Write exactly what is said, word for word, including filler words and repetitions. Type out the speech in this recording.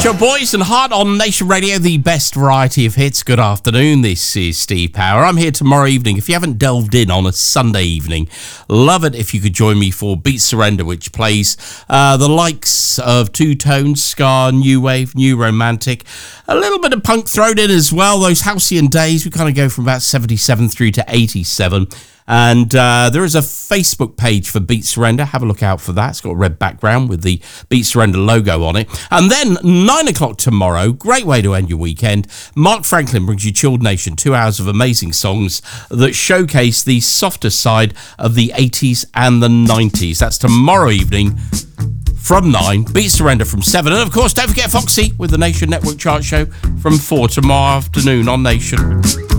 Your Boys and Heart on Nation Radio, the best variety of hits. Good afternoon, this is Steve Power. I'm here tomorrow evening. If you haven't delved in on a Sunday evening, love it if you could join me for Beat Surrender, which plays uh, the likes of Two Tone, ska, new wave, new romantic, a little bit of punk thrown in as well. Those halcyon days, we kind of go from about seventy-seven through to eighty-seven. And uh, there is a Facebook page for Beat Surrender. Have a look out for that. It's got a red background with the Beat Surrender logo on it. And then nine o'clock tomorrow, great way to end your weekend, Mark Franklin brings you Chilled Nation, two hours of amazing songs that showcase the softer side of the eighties and the nineties. That's tomorrow evening from nine, Beat Surrender from seven. And of course, don't forget Foxy with the Nation Network Chart Show from four tomorrow afternoon on Nation.